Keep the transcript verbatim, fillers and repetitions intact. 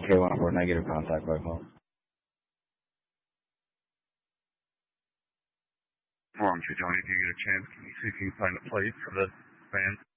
K one oh four negative, contact by phone. Wrong, Johnny, if you get a chance, can you see if you can find a place for the van?